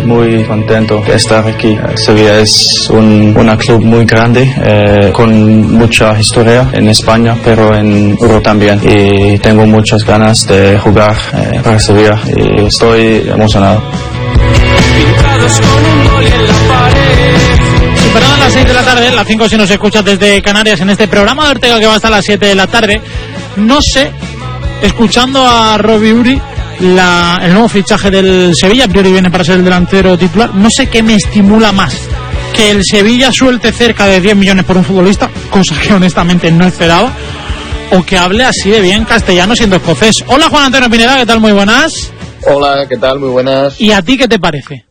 muy contento de estar aquí. Sevilla es un club muy grande, con mucha historia en España, pero en Europa también. Y tengo muchas ganas de jugar para Sevilla y estoy emocionado. Superan las 6 de la tarde, las 5 si nos escuchas desde Canarias en este programa de Ortega que va hasta las 7 de la tarde. No sé, escuchando a Robbie Uri, el nuevo fichaje del Sevilla, a priori viene para ser el delantero titular, no sé qué me estimula más, que el Sevilla suelte cerca de 10 millones por un futbolista, cosa que honestamente no esperaba, o que hable así de bien castellano siendo escocés. Hola Juan Antonio Pineda, ¿qué tal? Muy buenas. Hola, ¿qué tal? Muy buenas. ¿Y a ti qué te parece?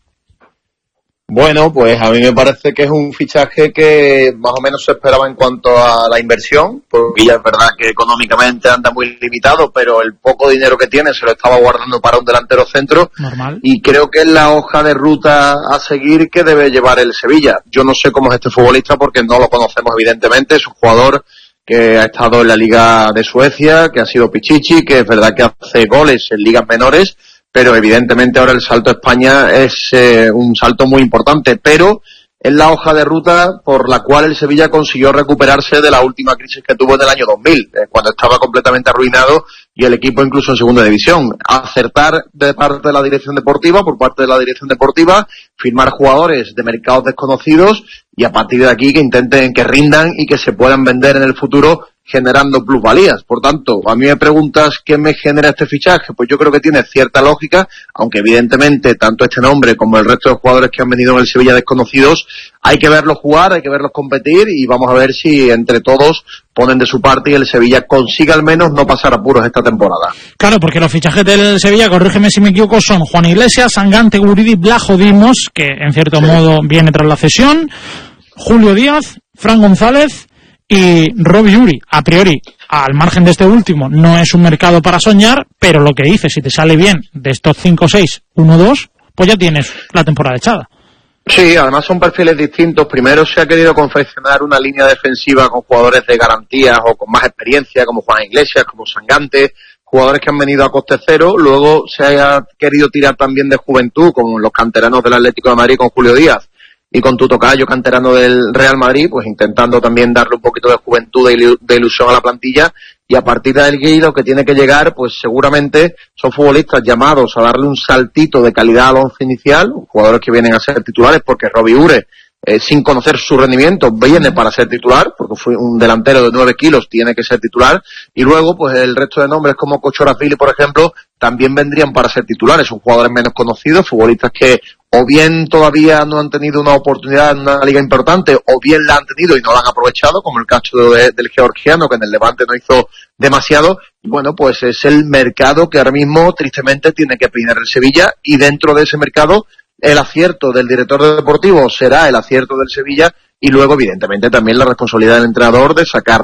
Bueno, pues a mí me parece que es un fichaje que más o menos se esperaba en cuanto a la inversión, porque ya es verdad que económicamente anda muy limitado, pero el poco dinero que tiene se lo estaba guardando para un delantero centro. Normal. Y creo que es la hoja de ruta a seguir que debe llevar el Sevilla. Yo no sé cómo es este futbolista porque no lo conocemos evidentemente, es un jugador que ha estado en la Liga de Suecia, que ha sido Pichichi, que es verdad que hace goles en ligas menores, pero evidentemente ahora el salto a España es un salto muy importante, pero es la hoja de ruta por la cual el Sevilla consiguió recuperarse de la última crisis que tuvo en el año 2000, cuando estaba completamente arruinado y el equipo incluso en segunda división. Acertar de parte de la dirección deportiva, por parte de la dirección deportiva, firmar jugadores de mercados desconocidos y a partir de aquí que intenten que rindan y que se puedan vender en el futuro generando plusvalías. Por tanto, a mí me preguntas qué me genera este fichaje, pues yo creo que tiene cierta lógica, aunque evidentemente tanto este nombre como el resto de jugadores que han venido en el Sevilla desconocidos, hay que verlos jugar, hay que verlos competir y vamos a ver si entre todos ponen de su parte y el Sevilla consiga al menos no pasar apuros esta temporada. Claro, porque los fichajes del Sevilla, corrígeme si me equivoco, son Juan Iglesias, Sangante, Guridi, Blajo Dimos, que en cierto modo viene tras la cesión, Julio Díaz, Fran González y Robbie Uri. A priori, al margen de este último, no es un mercado para soñar, pero lo que dices, si te sale bien de estos 5 o 6, 1-2, pues ya tienes la temporada echada. Sí, además son perfiles distintos. Primero se ha querido confeccionar una línea defensiva con jugadores de garantías o con más experiencia, como Juan Iglesias, como Sangante, jugadores que han venido a coste cero. Luego se ha querido tirar también de juventud, como los canteranos del Atlético de Madrid con Julio Díaz y con tu tocayo canterano del Real Madrid, pues intentando también darle un poquito de juventud, de ilusión a la plantilla, y a partir de ahí lo que tiene que llegar, pues seguramente son futbolistas llamados a darle un saltito de calidad al once inicial, jugadores que vienen a ser titulares, porque Robbie Ure, sin conocer su rendimiento, viene para ser titular, porque fue un delantero de 9 kilos, tiene que ser titular, y luego pues el resto de nombres como Kochorazvili, por ejemplo, también vendrían para ser titulares, son jugadores menos conocidos, futbolistas que o bien todavía no han tenido una oportunidad en una liga importante, o bien la han tenido y no la han aprovechado, como el caso del georgiano, que en el Levante no hizo demasiado. Y bueno, pues es el mercado que ahora mismo tristemente tiene que peinar el Sevilla, y dentro de ese mercado el acierto del director deportivo será el acierto del Sevilla, y luego evidentemente también la responsabilidad del entrenador de sacar